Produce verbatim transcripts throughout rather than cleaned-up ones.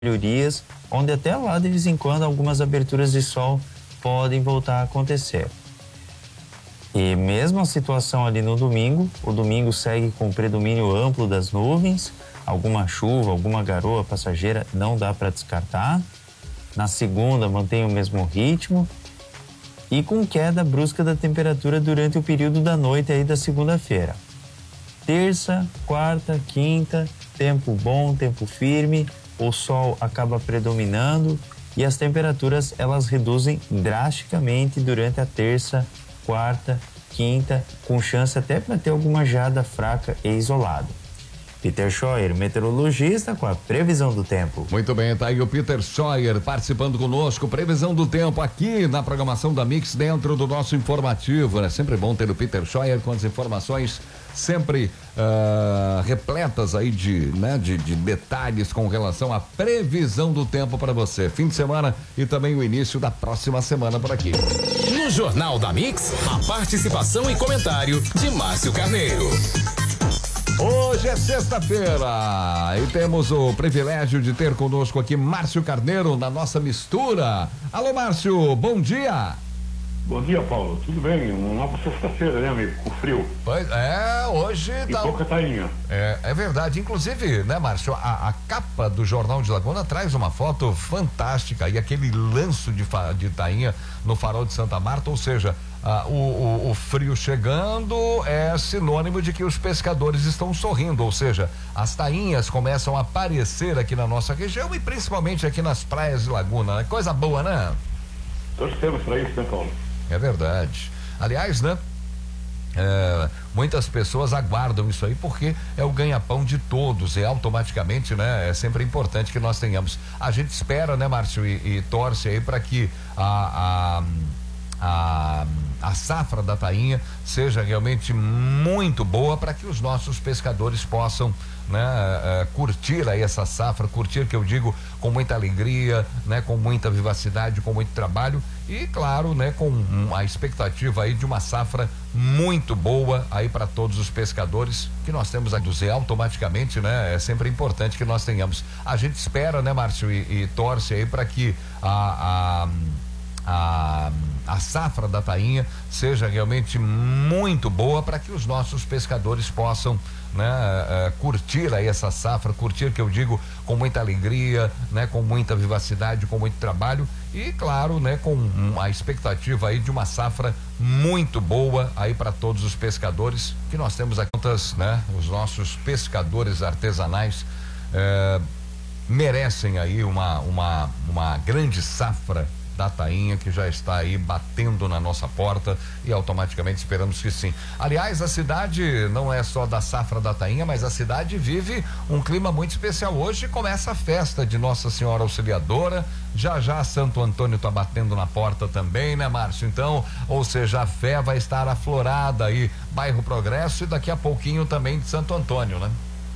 melhorias, onde até lá de vez em quando algumas aberturas de sol podem voltar a acontecer. E mesmo a situação ali no domingo, o domingo segue com predomínio amplo das nuvens, alguma chuva, alguma garoa passageira não dá para descartar. Na segunda mantém o mesmo ritmo e com queda brusca da temperatura durante o período da noite aí da segunda-feira. Terça, quarta, quinta, tempo bom, tempo firme, o sol acaba predominando e as temperaturas elas reduzem drasticamente durante a terça, quarta, quinta, com chance até para ter alguma geada fraca e isolada. Peter Scheuer, meteorologista, com a previsão do tempo. Muito bem, tá aí o Peter Scheuer participando conosco, previsão do tempo aqui na programação da Mix, dentro do nosso informativo, é né? Sempre bom ter o Peter Scheuer com as informações sempre uh, repletas aí de, né, de, de detalhes com relação à previsão do tempo para você, fim de semana e também o início da próxima semana por aqui. No Jornal da Mix, a participação e comentário de Márcio Carneiro. Hoje é sexta-feira e temos o privilégio de ter conosco aqui Márcio Carneiro na nossa mistura. Alô, Márcio, bom dia. Bom dia, Paulo. Tudo bem? Uma nova sexta-feira, né, amigo? Com frio. Pois é, hoje e tá. pouca tainha. É, é verdade. Inclusive, né, Márcio, a, a capa do Jornal de Laguna traz uma foto fantástica e aquele lanço de, fa, de tainha no farol de Santa Marta, ou seja, ah, o, o, o frio chegando é sinônimo de que os pescadores estão sorrindo, ou seja, as tainhas começam a aparecer aqui na nossa região e principalmente aqui nas praias de Laguna, né? Coisa boa, né? Torcemos para isso, né, Paulo? É verdade. Aliás, né? É, muitas pessoas aguardam isso aí porque é o ganha-pão de todos e automaticamente, né? É sempre importante que nós tenhamos. A gente espera, né, Márcio, e, e torce aí para que a, a, a, a safra da tainha seja realmente muito boa para que os nossos pescadores possam, né, uh, curtir aí essa safra, curtir, que eu digo, com muita alegria, né, com muita vivacidade, com muito trabalho e, claro, né, com um, a expectativa aí de uma safra muito boa aí para todos os pescadores que nós temos a dizer automaticamente, né? É sempre importante que nós tenhamos. A gente espera, né, Márcio, e, e torce aí para que a, a A, a safra da tainha seja realmente muito boa para que os nossos pescadores possam, né, uh, curtir aí essa safra, curtir, que eu digo, com muita alegria, né, com muita vivacidade, com muito trabalho e, claro, né, com um, a expectativa aí de uma safra muito boa aí para todos os pescadores que nós temos aqui, né, os nossos pescadores artesanais uh, merecem aí uma uma uma grande safra da tainha que já está aí batendo na nossa porta e automaticamente esperamos que sim. Aliás, a cidade não é só da safra da tainha, mas a cidade vive um clima muito especial. Hoje começa a festa de Nossa Senhora Auxiliadora, já já Santo Antônio está batendo na porta também, né, Márcio? Então, ou seja, a fé vai estar aflorada aí, bairro Progresso e daqui a pouquinho também de Santo Antônio, né?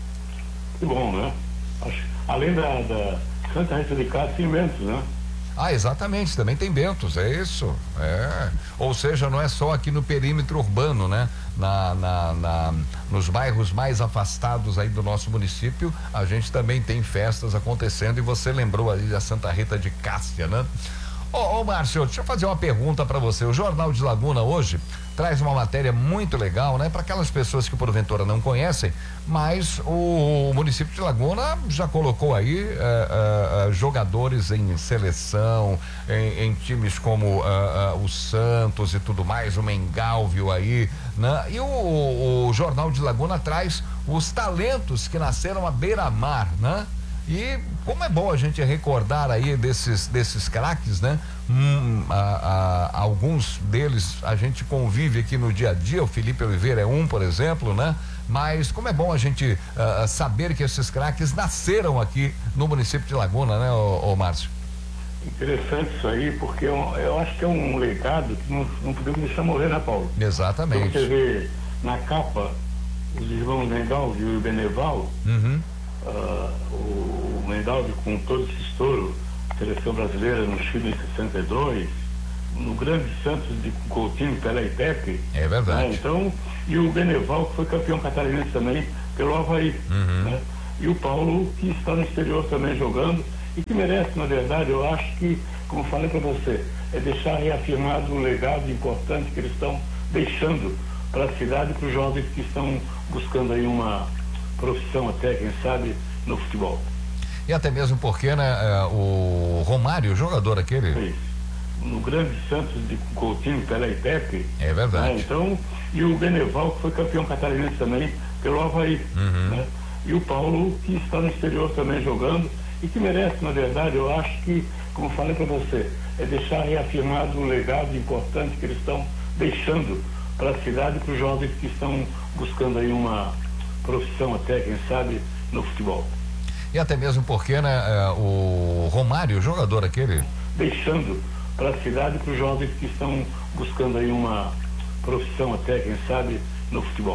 Que bom, né? Além da, da Santa Rita de Cássia e Mentos, né? Ah, exatamente, também tem Bentos, é isso, é, ou seja, não é só aqui no perímetro urbano, né? Na, na, na, nos bairros mais afastados aí do nosso município, a gente também tem festas acontecendo e você lembrou ali da Santa Rita de Cássia, né? Ô, ô Márcio, deixa eu fazer uma pergunta para você. O Jornal de Laguna hoje traz uma matéria muito legal, né? Para aquelas pessoas que porventura não conhecem, mas o, o município de Laguna já colocou aí uh, uh, uh, jogadores em seleção, em, em times como uh, uh, o Santos e tudo mais, o Mengalvio aí, né? E o, o, o Jornal de Laguna traz os talentos que nasceram à beira-mar, né? E como é bom a gente recordar aí desses desses craques, né? Hum, a, a, alguns deles a gente convive aqui no dia a dia, o Felipe Oliveira é um, por exemplo, né? Mas como é bom a gente uh, saber que esses craques nasceram aqui no município de Laguna, né, ô, ô Márcio? Interessante isso aí, porque eu, eu acho que é um legado que não, não podemos deixar morrer, né, Paulo? Exatamente. Então, você vê na capa os irmãos Mengalvio e o Beneval, uhum. Uh, o Mengalvio com todo esse estouro, seleção brasileira no Chile em sessenta e dois, no grande Santos de Coutinho, Pelé e Pepe. É verdade. Né? Então, e o Beneval, que foi campeão catarinense também pelo Avaí. Uhum. Né? E o Paulo, que está no exterior também jogando, e que merece, na verdade, eu acho que, como falei para você, é deixar reafirmado o legado importante que eles estão deixando para a cidade e para os jovens que estão buscando aí uma profissão até, quem sabe, no futebol. E até mesmo porque, né, o Romário, o jogador aquele... É isso. No grande Santos de Coutinho, Pelé e Pepe. É verdade. Né? Então, e o Beneval, que foi campeão catarinense também, pelo Avaí. Uhum. Né? E o Paulo, que está no exterior também jogando, e que merece, na verdade, eu acho que, como falei para você, é deixar reafirmado o legado importante que eles estão deixando para a cidade e para os jovens que estão buscando aí uma profissão até, quem sabe, no futebol. E até mesmo porque, né, o Romário, o jogador aquele... Deixando para a cidade e para os jovens que estão buscando aí uma profissão até, quem sabe, no futebol.